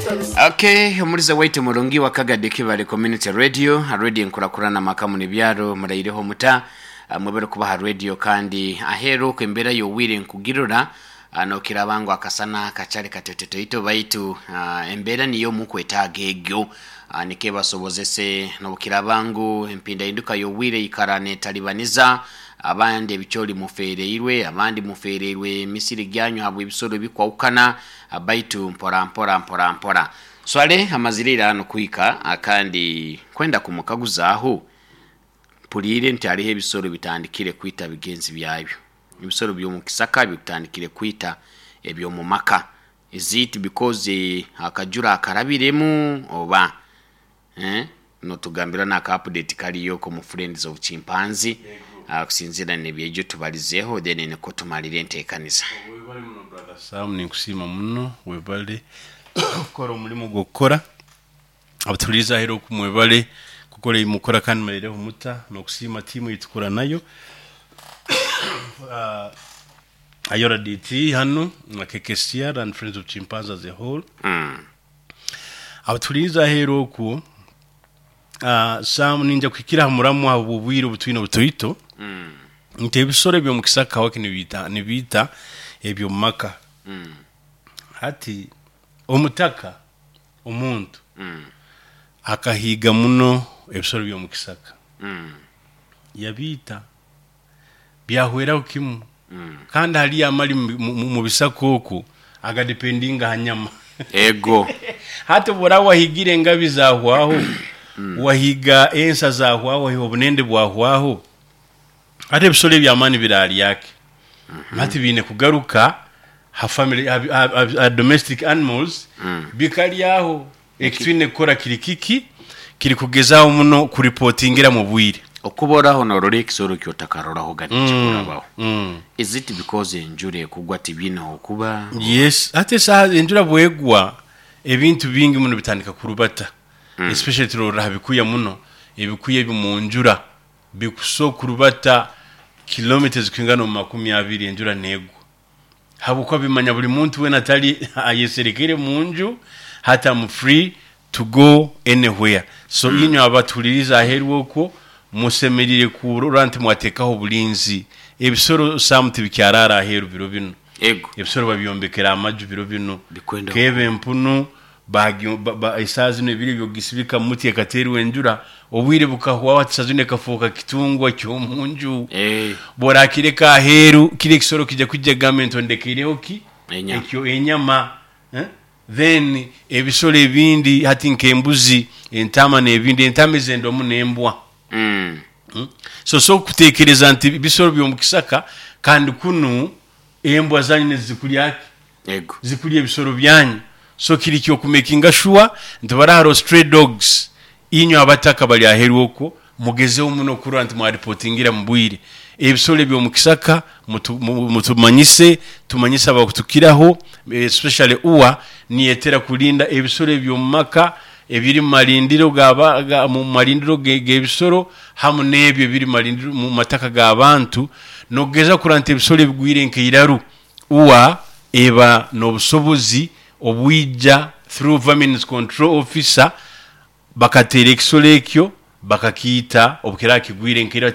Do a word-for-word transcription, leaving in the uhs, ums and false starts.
Okay, umuriza waitu murungi wa Kagadi Kibale Community Radio, radio nkurakurana makamu nibyaro murayireho muta, mwebere kubaha radio kandi ahero kwembera yo wire nkugirura ano kirabango akasana kachari kateteto ito baitu uh, embera niyo mukwetaga egyo uh, nike basobozese no kirabango empinda induka yo wire ikarane talibaniza abandi ebicholi mufereirwe abandi mufereirwe misiri gyanyu habwe bisoro bikwaukana abaitu mpora mpora mpora mpora swale amazirira ano kuika akandi kwenda kumukaguza aho pulire nti alihe bisoro bitandikire kwita bigenzi byabyo ibisoro byo mu kisaka bitandikire kwita ebyo mu maka. Is it because akajura akarabiremu oba eh no tugambira na ka update kali yoko mu Friends of Chimpanzee akusinzira nebyejo tubalizeho then ne ko tumalire ntekaniza. Webale muno brother Sam ni kusima muno webale kora umulimo gukora abatuliza hero kumwebale kukora imukora kandi malire humuta no kusima timu itukura nayo uh, Ayora D T hano na K K C R and Friends of Chimpanzee as a whole. Mm. Abatuliza hero ku uh, Sam ninja kwikira muramu abubwiro butwino butoito. Mm. Nte bisore byo mukisaka wake nibita nibita ebyo maka. Mm. Hati omutaka omuntu. Mm. Akahiga muno ebisoro byo mukisaka. Mm. Yabita byahwera ukimu. Mm. Kandi hali amali mu bisakoko agadependinga hanyama ego hata bora wahigire ngabi za hwaho mm. wahiga ensa za hwaho obunende bwa hwaho ate bisole byamani birali yake mm-hmm. Hati bine kugaruka ha family ha, ha, ha, ha domestic animals mm. bikali yaho ekitwine kora kirikiki kiri kugezaho muno ku reportingira mu bwire okubora hono rore kisoro kyotakarora gani kurabaho. Mm. Is it because enjure kugwa tibino okuba? Yes, ate sa enjura bwegwa ebintu bingi muno bitandika kurubata. Mm. Especially tro rabikuya muno ebikuye bimunjura bikuso kurubata kilometers kwingana mu makumi abiri enjura negwa. Habukwa bimanya buri muntu we natali ayeserekere munju hata mu free to go anywhere. So mm. inyo abatuliriza herwoko musemerire ku rurante mwatekaho bulinzi ebisoro samuti bikyarara heru biro bino ego ebisoro babyombekera amaju biro bino bikwenda kebe mpunu bagyo ba isazi no biri byo gisibika muti ekateri wenjura obwire bukahwa watsazune kafoka kitungwa cyo munju eh bora kireka heru kire kisoro kije kujya government ondekireho ki Enya. ekyo enyama eh then ebisoro ebindi hati nkembuzi entama nebindi entame zendo munembwa. Mm. Mm. So so kutekereza nti bisoro byo mukisaka kandi kunu embwa zanyu nezikulyaki ego zikulye bisoro byanyu so kiri kyo kumekinga sure ntibararo stray dogs inyo abataka bali aheruko mugeze umuno kuru anti mu reportingira mbwire ebisoro byo mukisaka mutumanyise tumanyisa abakutukiraho especially uwa niyetera kulinda ebisoro byo maka ebiri malindiro gaba mu malindiro gebisoro hamu nebyo biri malindiro mu mataka gabantu nogeza kurante ebisoro bigwire nkiraru uwa eba no busobozi obwija through vermin control officer bakatere ekisoro ekyo bakakita obukira kigwire nkira